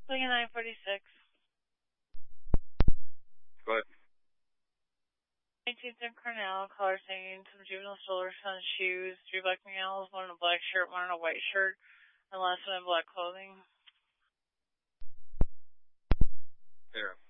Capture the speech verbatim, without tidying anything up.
Lincoln nine forty-six. Go ahead. eighteenth and Cornell, caller saying some juvenile strollers found shoes, three black males, one in a black shirt, one in a white shirt, and the last one in black clothing. There.